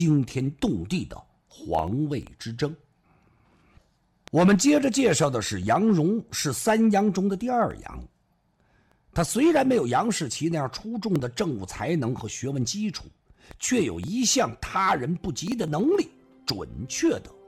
惊天动地的皇位之争。我们接着介绍的是杨荣，是三杨中的第二杨。他虽然没有杨士奇那样出众的政务才能和学问基础，却有一项他人不及的能力，准确地